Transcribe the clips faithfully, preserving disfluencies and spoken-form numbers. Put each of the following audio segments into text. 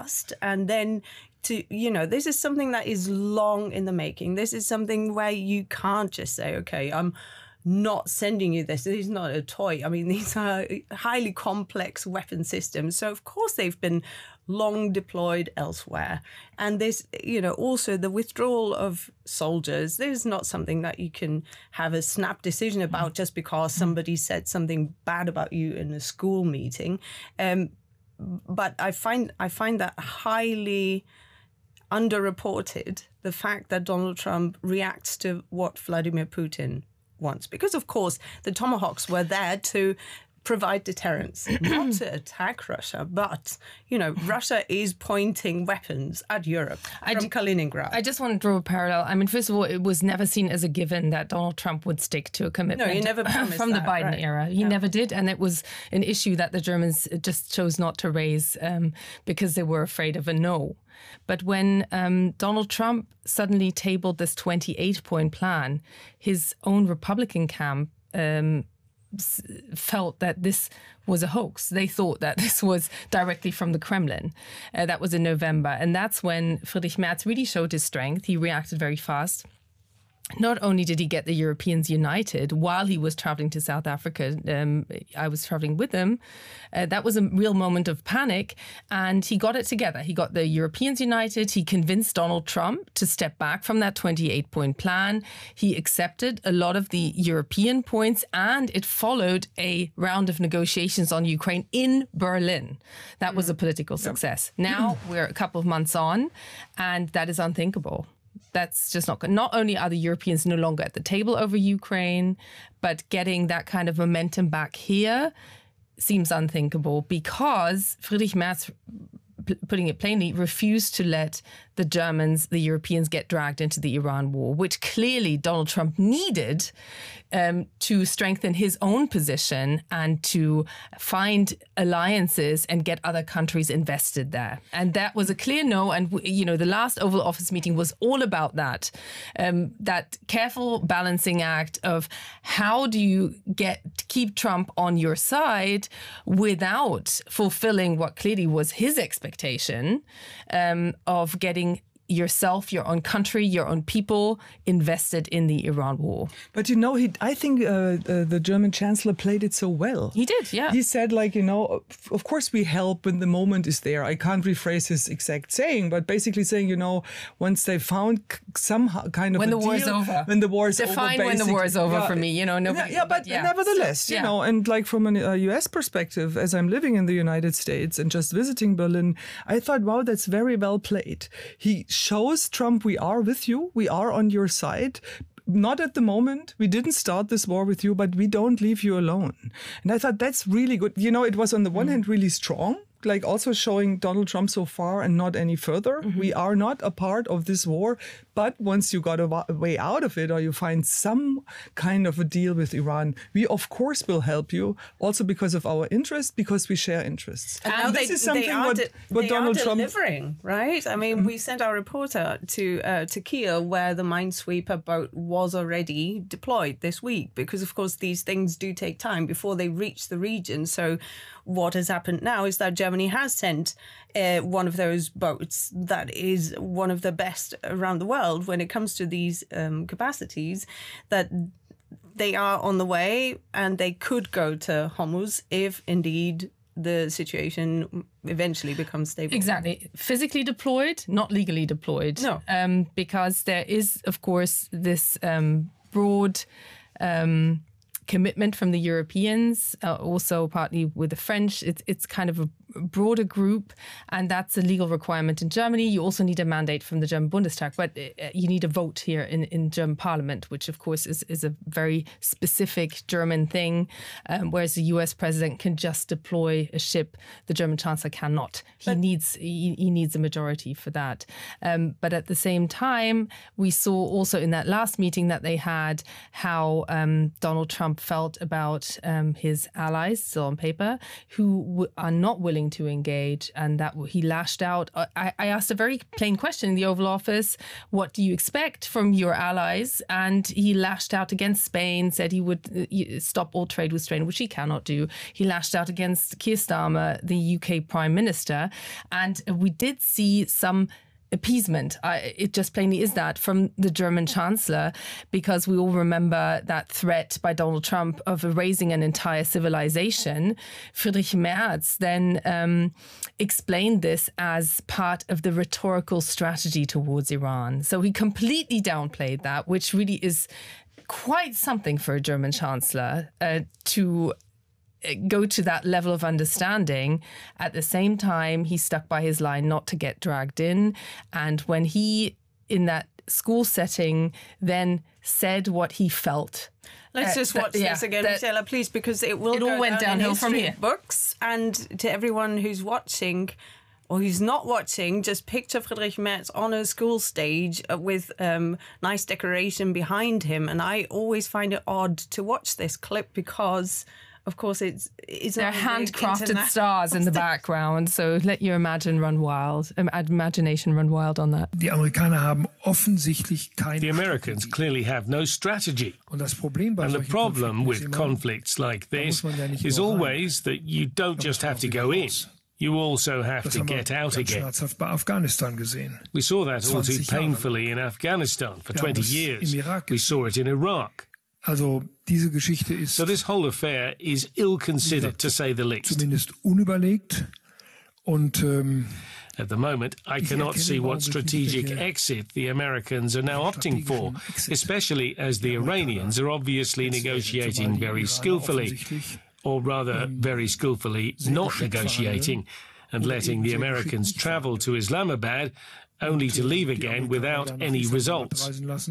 trust, and then to, you know, this is something that is long in the making. This is something where you can't just say, okay, I'm not sending you this. This is not a toy. I mean, these are highly complex weapon systems. So, of course, they've been long deployed elsewhere. And this, you know, also the withdrawal of soldiers, this is not something that you can have a snap decision about just because somebody said something bad about you in a school meeting. Um, but I find I find that highly underreported, the fact that Donald Trump reacts to what Vladimir Putin wants. Because, of course, the Tomahawks were there to provide deterrence, not to attack Russia. But, you know, Russia is pointing weapons at Europe I from d- Kaliningrad. I just want to draw a parallel. I mean, first of all, it was never seen as a given that Donald Trump would stick to a commitment. No, he never promised from that, the Biden right. era. He Yeah. never did. And it was an issue that the Germans just chose not to raise um, because they were afraid of a no. But when um, Donald Trump suddenly tabled this twenty-eight point plan, his own Republican camp um, s- felt that this was a hoax. They thought that this was directly from the Kremlin. Uh, that was in November. And that's when Friedrich Merz really showed his strength. He reacted very fast. Not only did he get the Europeans united while he was traveling to South Africa, um, I was traveling with him. Uh, that was a real moment of panic, and he got it together. He got the Europeans united. He convinced Donald Trump to step back from that twenty-eight point plan. He accepted a lot of the European points, and it followed a round of negotiations on Ukraine in Berlin. That was a political success. Now we're a couple of months on, and that is unthinkable. That's just not good. Not only are the Europeans no longer at the table over Ukraine, but getting that kind of momentum back here seems unthinkable because Friedrich Merz, p- putting it plainly, refused to let the Germans, the Europeans, get dragged into the Iran war, which clearly Donald Trump needed um, to strengthen his own position and to find alliances and get other countries invested there. And that was a clear no. And, you know, the last Oval Office meeting was all about that, um, that careful balancing act of how do you get keep Trump on your side without fulfilling what clearly was his expectation um, of getting yourself, your own country, your own people invested in the Iran war. But, you know, he, I think uh, the, the German chancellor played it so well. He did, yeah. He said, like, you know, of course we help when the moment is there. I can't rephrase his exact saying, but basically saying, you know, once they found some kind of when a the war deal, is over. When the war is Define over, when the war is over yeah, for me, you know. Nobody, yeah, yeah, but, but yeah. nevertheless, So, you yeah. know, and like from a uh, U S perspective, as I'm living in the United States and just visiting Berlin, I thought, wow, that's very well played. He shows Trump, we are with you, we are on your side. Not at the moment. We didn't start this war with you, but we don't leave you alone. And I thought that's really good. You know, it was on the one mm. hand really strong, like also showing Donald Trump so far and not any further. Mm-hmm. We are not a part of this war. But once you got a way out of it or you find some kind of a deal with Iran, we, of course, will help you. Also because of our interest, because we share interests. And now this they, is something they are, what, de- what they Donald are Trump delivering, right? I mean, mm-hmm. we sent our reporter to uh, to Kiel, where the Minesweeper boat was already deployed this week, because, of course, these things do take time before they reach the region. So what has happened now is that Germany has sent uh, one of those boats that is one of the best around the world when it comes to these um, capacities, that they are on the way and they could go to Hormuz if indeed the situation eventually becomes stable. Exactly. Physically deployed, not legally deployed. No. Um, because there is, of course, this um, broad um, commitment from the Europeans, uh, also partly with the French. It's, it's kind of a broader group, and that's a legal requirement in Germany. You also need a mandate from the German Bundestag, but uh, you need a vote here in, in German parliament, which of course is, is a very specific German thing, um, whereas the U S president can just deploy a ship. The German chancellor cannot. He but, needs he, he needs a majority for that. Um, but at the same time, we saw also in that last meeting that they had how um, Donald Trump felt about um, his allies, still on paper, who w- are not willing unwilling to engage, and that he lashed out. I, I asked a very plain question in the Oval Office: what do you expect from your allies? And he lashed out against Spain, said he would stop all trade with Spain, which he cannot do. He lashed out against Keir Starmer, the U K Prime Minister, and we did see some appeasement. I, it just plainly is that from the German Chancellor, because we all remember that threat by Donald Trump of erasing an entire civilization. Friedrich Merz then um, explained this as part of the rhetorical strategy towards Iran. So he completely downplayed that, which really is quite something for a German Chancellor uh, to go to that level of understanding. At the same time, he stuck by his line not to get dragged in. And when he, in that school setting, then said what he felt. Let's uh, just watch that, yeah, this again, that, Michela, please, because it will it all go went down downhill in from here. Books. And to everyone who's watching or who's not watching, just picture Friedrich Merz on a school stage with um, nice decoration behind him. And I always find it odd to watch this clip because, of course, it's it's they're handcrafted stars in the background. So let your imagine run wild, imagination run wild on that. Die Amerikaner haben offensichtlich keine. The Americans clearly have no strategy. Und das Problem bei And the solchen problem Konflikten with ist immer, conflicts like this da muss man ja nicht is nur rein. always that you don't just have to go in. You also have Das to haben wir get out ganz again. schmerzhaft bei Afghanistan gesehen. We saw that all too zwanzig Jahre. painfully in Afghanistan for Wir haben twenty es years. im Irak We saw it in Iraq. Also diese Geschichte ist So this whole affair is ill-considered, to say the least. zumindest unüberlegt und ähm, At the moment, I cannot see what strategic exit the Americans are now opting for, especially as the Iranians are obviously negotiating very skillfully, or rather very skillfully not negotiating, and letting the Americans travel to Islamabad only to leave again without any results.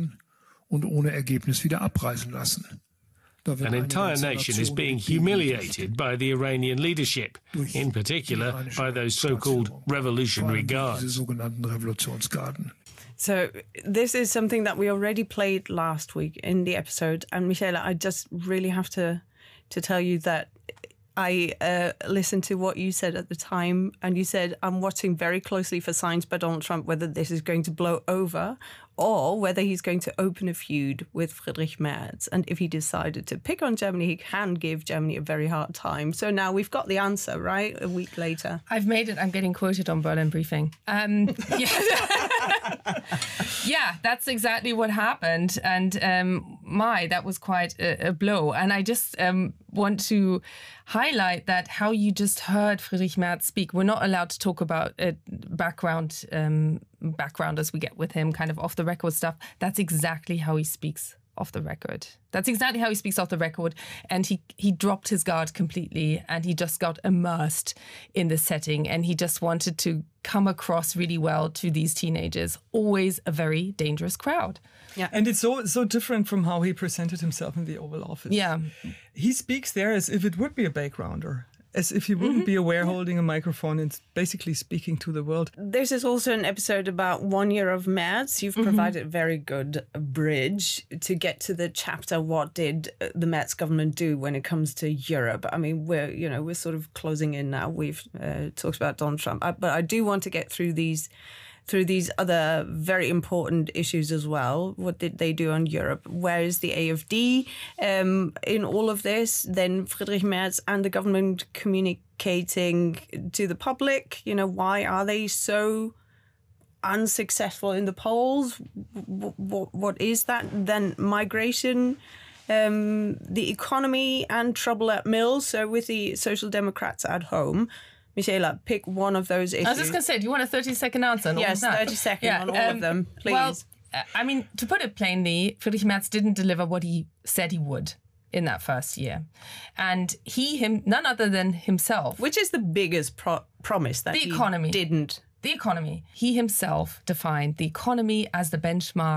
Und ohne Ergebnis wieder abreisen lassen. An entire nation is being humiliated by the Iranian leadership, in particular by those so-called revolutionary guards. So this is something that we already played last week in the episode. And Michela, I just really have to to tell you that I uh, listened to what you said at the time, and you said, I'm watching very closely for signs by Donald Trump whether this is going to blow over or whether he's going to open a feud with Friedrich Merz. And if he decided to pick on Germany, he can give Germany a very hard time. So now we've got the answer, right? A week later. I've made it. I'm getting quoted on Berlin Briefing. Um, yeah. yeah, that's exactly what happened. And um, my, that was quite a, a blow. And I just um, want to highlight that how you just heard Friedrich Merz speak. We're not allowed to talk about uh, background um, background as we get with him, kind of off the record stuff. That's exactly how he speaks off the record. That's exactly how he speaks off the record. And he, he dropped his guard completely, and he just got immersed in the setting, and he just wanted to come across really well to these teenagers. Always a very dangerous crowd. Yeah. And it's so so different from how he presented himself in the Oval Office. Yeah. He speaks there as if it would be a backgrounder, as if he wouldn't mm-hmm. be aware holding a microphone and basically speaking to the world. This is also an episode about one year of Merz. You've mm-hmm. provided a very good bridge to get to the chapter. What did the Merz government do when it comes to Europe? I mean, we're, you know, we're sort of closing in now. We've uh, talked about Donald Trump, but I do want to get through these through these other very important issues as well. What did they do on Europe? Where is the A F D um, in all of this? Then Friedrich Merz and the government communicating to the public. You know, why are they so unsuccessful in the polls? What, what is that? Then migration, um, the economy, and trouble at Mills. So with the Social Democrats at home. Michela, pick one of those issues. I was just going to say, do you want a thirty-second answer on yes, all of that? thirty seconds yeah, on all um, of them, please. Well, I mean, to put it plainly, Friedrich Merz didn't deliver what he said he would in that first year. And he, him, none other than himself. Which is the biggest pro- promise that the he economy. didn't? The economy. He himself defined the economy as the benchmark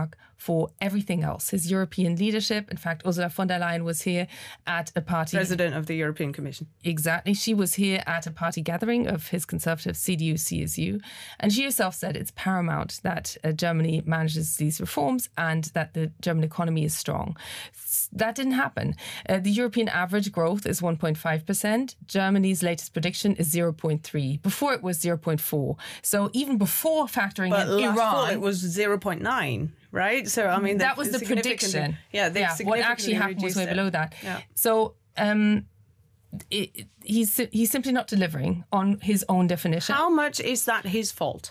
for everything else. His European leadership. In fact, Ursula von der Leyen was here at a party. President of the European Commission. Exactly. She was here at a party gathering of his conservative C D U C S U. And she herself said it's paramount that uh, Germany manages these reforms and that the German economy is strong. That didn't happen. Uh, the European average growth is one point five percent. Germany's latest prediction is zero point three. Before it was zero point four. So even before factoring but in last Iran, fall it was zero point nine, right? So I mean, that was the prediction. Yeah, yeah. What actually happened was way it. below that. Yeah. So um, it, he's he's simply not delivering on his own definition. How much is that his fault?